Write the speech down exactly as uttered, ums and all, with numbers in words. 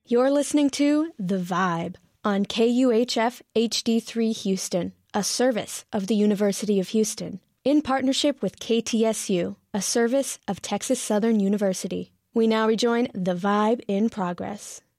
You're listening to The Vibe on K U H F H D three Houston, a service of the University of Houston, in partnership with K T S U, a service of Texas Southern University. We now rejoin The Vibe in progress.